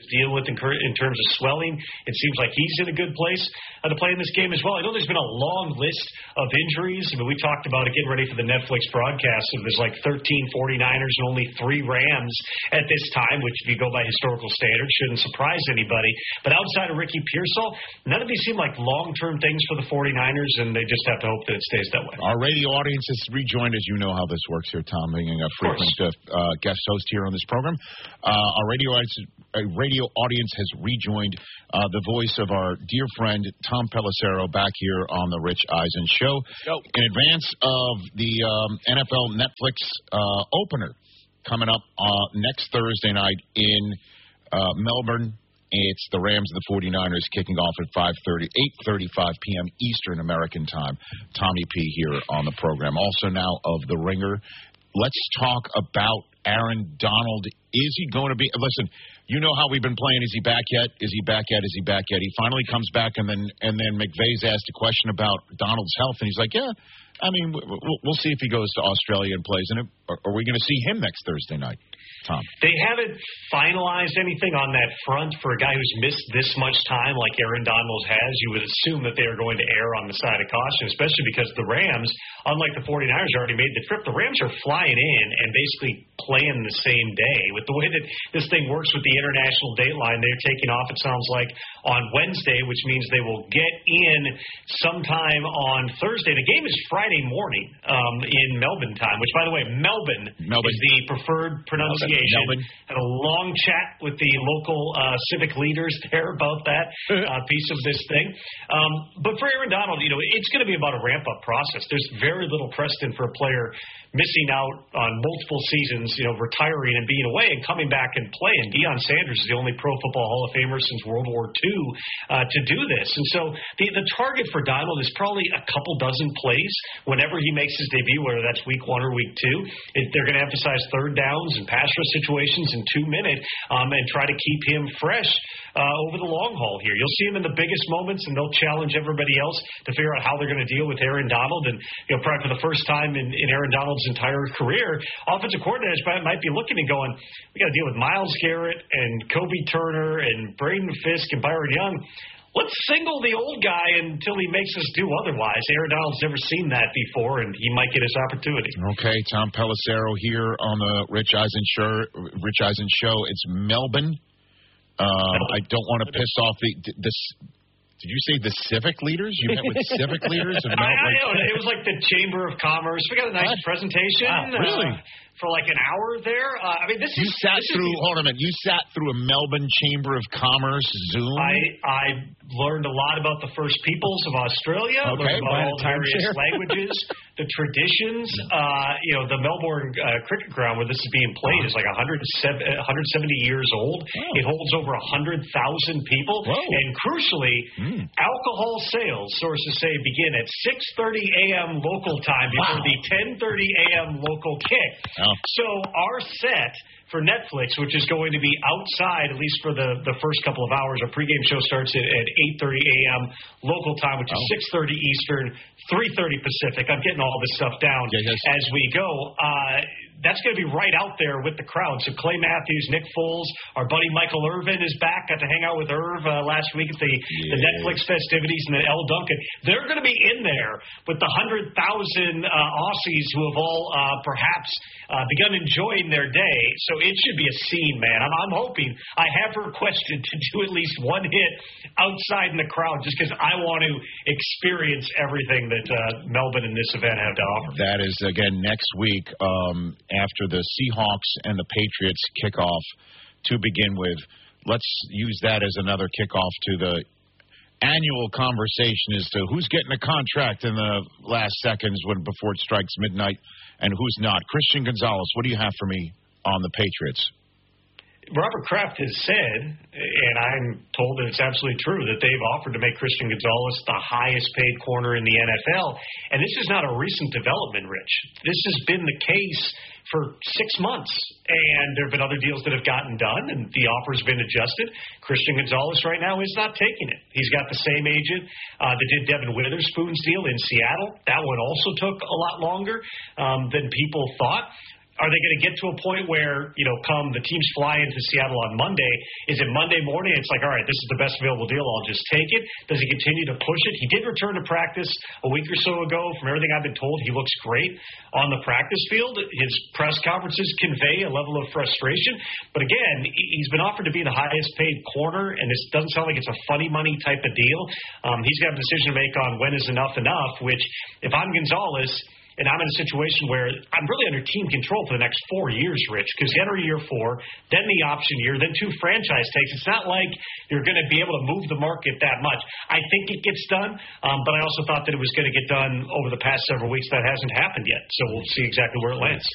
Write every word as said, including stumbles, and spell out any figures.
deal with in, in terms of swelling. It seems like he's in a good place uh, to play in this game as well. I know there's been a long list of injuries. I mean, we talked about it getting ready for the Netflix broadcast. And there's like thirteen forty-niners and only three Rams at this time, which if you go by historical standards, shouldn't surprise anybody. But outside of Ricky Pearsall, none of these seem like long-term things for the forty-niners, and they just have to hope that it stays that way. Our radio audience has rejoined, as you know how this works here, Tom, being a frequent uh, guest host here on this program. Uh, our radio audience, uh, radio audience has rejoined uh, the voice of our dear friend Tom Pelissero back here on the Rich Eisen Show. Go. In advance of the um, N F L Netflix uh, opener coming up uh, next Thursday night in uh, Melbourne. It's the Rams and the forty-niners kicking off at five thirty, eight thirty-five p.m. Eastern American Time. Tommy P. here on the program. Also now of The Ringer. Let's talk about Aaron Donald. Is he going to be – listen, you know how we've been playing. Is he back yet? Is he back yet? Is he back yet? He finally comes back, and then and then McVay's asked a question about Donald's health, and he's like, yeah, I mean, we'll, we'll see if he goes to Australia and plays. And are, are we going to see him next Thursday night? Tom. They haven't finalized anything on that front for a guy who's missed this much time like Aaron Donald has. You would assume that they are going to err on the side of caution, especially because the Rams, unlike the forty-niners, already made the trip. The Rams are flying in and basically playing the same day. With the way that this thing works with the international dateline, they're taking off, it sounds like, on Wednesday, which means they will get in sometime on Thursday. The game is Friday morning um, in Melbourne time, which, by the way, Melbourne, Melbourne. is the preferred pronunciation. Melbourne. Had a long chat with the local uh, civic leaders there about that uh, piece of this thing. Um, but for Aaron Donald, you know, it's going to be about a ramp-up process. There's very little precedent for a player missing out on multiple seasons, you know, retiring and being away and coming back and playing. Deion Sanders is the only Pro Football Hall of Famer since World War Two uh, to do this. And so the, the target for Donald is probably a couple dozen plays whenever he makes his debut, whether that's week one or week two. It, they're going to emphasize third downs and pass rush situations in two minutes um, and try to keep him fresh uh, over the long haul here. You'll see him in the biggest moments, and they'll challenge everybody else to figure out how they're going to deal with Aaron Donald. And, you know, probably for the first time in, in Aaron Donald's entire career, offensive coordinators might be looking and going, we got to deal with Myles Garrett and Kobe Turner and Braden Fisk and Byron Young. Let's single the old guy until he makes us do otherwise. Aaron Donald's never seen that before, and he might get his opportunity. Okay, Tom Pelissero here on the Rich Eisen Show. Rich Eisen Show. It's Melbourne. Um, Melbourne. I don't want to piss off the this. Did you say the civic leaders? You met with civic leaders? I, I know. It was like the Chamber of Commerce. We got a nice what? presentation. Wow, really? Uh, for like an hour there. Uh, I mean, this you is... sat this through, is, hold on a minute, you sat through a Melbourne Chamber of Commerce Zoom? I I learned a lot about the First Peoples of Australia, okay, learned about all the various languages, the traditions. Uh, you know, the Melbourne uh, Cricket Ground where this is being played is like one hundred seventy years old. Oh. It holds over one hundred thousand people. Whoa. And crucially, mm. alcohol sales, sources say, begin at six thirty a.m. local time before wow. the ten thirty a.m. local kick. Oh. So our set for Netflix, which is going to be outside, at least for the, the first couple of hours, our pregame show starts at, at eight thirty a.m. local time, which is oh. six thirty Eastern, three thirty Pacific. I'm getting all this stuff down yeah, yes. as we go. Uh, that's going to be right out there with the crowd. So Clay Matthews, Nick Foles, our buddy Michael Irvin is back. Got to hang out with Irv uh, last week at the, yeah. the Netflix festivities and the L. Duncan. They're going to be in there with the one hundred thousand uh, Aussies who have all uh, perhaps uh, begun enjoying their day. So it should be a scene, man. I'm, I'm hoping. I have requested to do at least one hit outside in the crowd just because I want to experience everything that uh, Melbourne and this event have to offer. That is, again, next week. Um, after the Seahawks and the Patriots kickoff to begin with. Let's use that as another kickoff to the annual conversation as to who's getting a contract in the last seconds when before it strikes midnight and who's not. Christian Gonzalez, what do you have for me on the Patriots? Robert Kraft has said, and I'm told that it's absolutely true, that they've offered to make Christian Gonzalez the highest paid corner in the N F L. And this is not a recent development, Rich. This has been the case for six months. And there have been other deals that have gotten done, and the offer's been adjusted. Christian Gonzalez right now is not taking it. He's got the same agent uh, that did Devin Witherspoon's deal in Seattle. That one also took a lot longer um, than people thought. Are they going to get to a point where, you know, come the teams fly into Seattle on Monday, is it Monday morning? It's like, all right, this is the best available deal. I'll just take it. Does he continue to push it? He did return to practice a week or so ago. From everything I've been told, he looks great on the practice field. His press conferences convey a level of frustration. But again, he's been offered to be the highest paid corner, and this doesn't sound like it's a funny money type of deal. Um, he's got a decision to make on when is enough enough, which if I'm Gonzalez, and I'm in a situation where I'm really under team control for the next four years, Rich, because you enter year four, then the option year, then two franchise tags. It's not like you're going to be able to move the market that much. I think it gets done, um, but I also thought that it was going to get done over the past several weeks. That hasn't happened yet, so we'll see exactly where it lands.